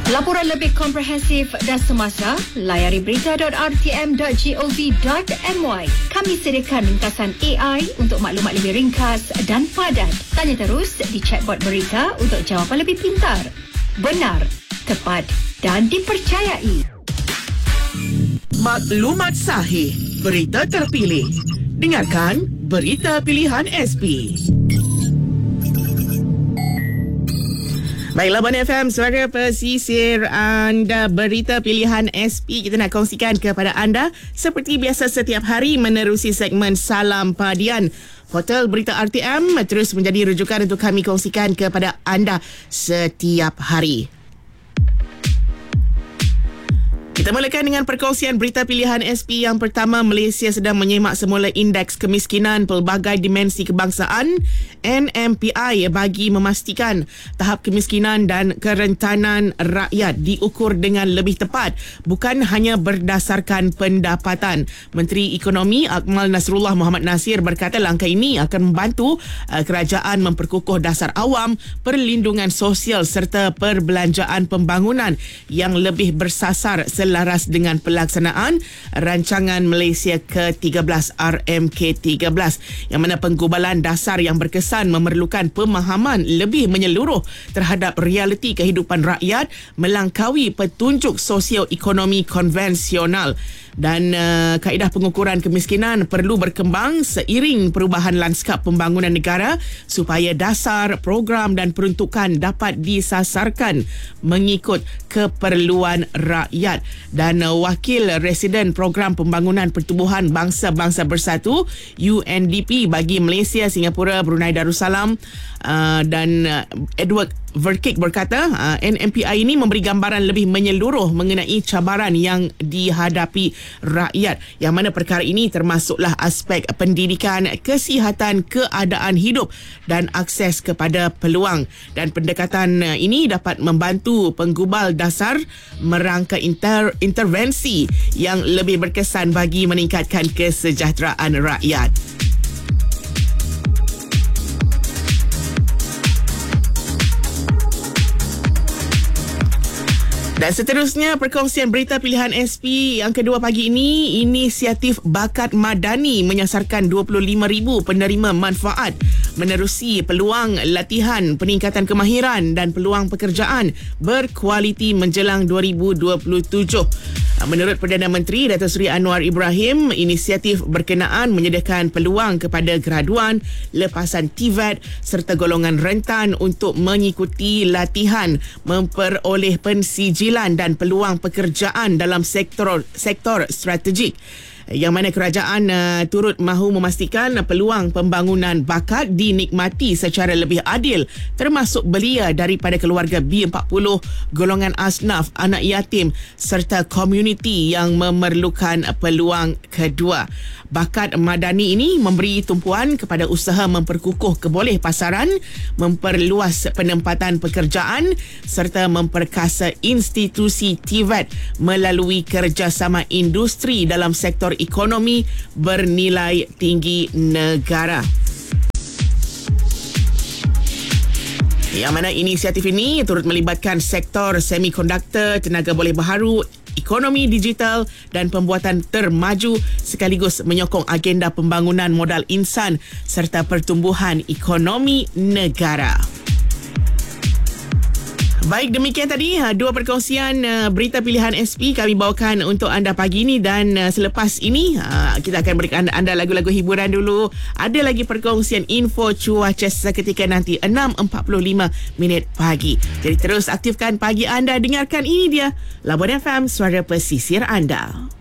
Laporan lebih komprehensif dan semasa, layari berita.rtm.gov.my. Kami sediakan ringkasan AI untuk maklumat lebih ringkas dan padat. Tanya terus di chatbot berita untuk jawapan lebih pintar, benar, tepat dan dipercayai. Maklumat sahih, berita terpilih. Dengarkan Berita Pilihan SP. Baiklah, Labuan FM, suara pesisir anda, Berita Pilihan SP. Kita nak kongsikan kepada anda seperti biasa setiap hari menerusi segmen Salam Padian. Portal Berita RTM terus menjadi rujukan untuk kami kongsikan kepada anda setiap hari. Kita mulakan dengan perkongsian berita pilihan SP yang pertama. Malaysia sedang menyemak semula indeks kemiskinan pelbagai dimensi kebangsaan NMPI bagi memastikan tahap kemiskinan dan kerentanan rakyat diukur dengan lebih tepat, bukan hanya berdasarkan pendapatan. Menteri Ekonomi Akmal Nasrullah Muhammad Nasir berkata langkah ini akan membantu kerajaan memperkukuh dasar awam, perlindungan sosial serta perbelanjaan pembangunan yang lebih bersasar selaras dengan pelaksanaan rancangan Malaysia ke-13 RMK13, yang mana penggubalan dasar yang berkesan memerlukan pemahaman lebih menyeluruh terhadap realiti kehidupan rakyat melangkaui petunjuk sosioekonomi konvensional. Dan kaedah pengukuran kemiskinan perlu berkembang seiring perubahan lanskap pembangunan negara supaya dasar, program dan peruntukan dapat disasarkan mengikut keperluan rakyat. Dan Wakil Residen Program Pembangunan Pertubuhan Bangsa-Bangsa Bersatu UNDP bagi Malaysia, Singapura, Brunei Darussalam dan Edward Verkik berkata NMPI ini memberi gambaran lebih menyeluruh mengenai cabaran yang dihadapi rakyat, yang mana perkara ini termasuklah aspek pendidikan, kesihatan, keadaan hidup dan akses kepada peluang. Dan pendekatan ini dapat membantu penggubal dasar merangka intervensi yang lebih berkesan bagi meningkatkan kesejahteraan rakyat. Dan seterusnya, perkongsian berita pilihan SP yang kedua pagi ini, inisiatif Bakat Madani menyasarkan 25,000 penerima manfaat menerusi peluang latihan peningkatan kemahiran dan peluang pekerjaan berkualiti menjelang 2027. Menurut Perdana Menteri Datuk Seri Anwar Ibrahim, inisiatif berkenaan menyediakan peluang kepada graduan, lepasan TVET serta golongan rentan untuk mengikuti latihan, memperoleh pensijilan dan peluang pekerjaan dalam sektor strategik, yang mana kerajaan turut mahu memastikan peluang pembangunan bakat dinikmati secara lebih adil, termasuk belia daripada keluarga B40, golongan asnaf, anak yatim serta komuniti yang memerlukan peluang kedua. Bakat Madani ini memberi tumpuan kepada usaha memperkukuh keboleh pasaran, memperluas penempatan pekerjaan serta memperkasa institusi TVET melalui kerjasama industri dalam sektor ekonomi bernilai tinggi negara. Yang mana inisiatif ini turut melibatkan sektor semikonduktor, tenaga boleh baharu, ekonomi digital dan pembuatan termaju, sekaligus menyokong agenda pembangunan modal insan serta pertumbuhan ekonomi negara. Baik, demikian tadi dua perkongsian berita pilihan SP kami bawakan untuk anda pagi ini. Dan selepas ini kita akan berikan anda lagu-lagu hiburan dulu. Ada lagi perkongsian info cuaca seketika nanti 6.45 pagi. Jadi terus aktifkan pagi anda, dengarkan ini dia Labuan FM, suara pesisir anda.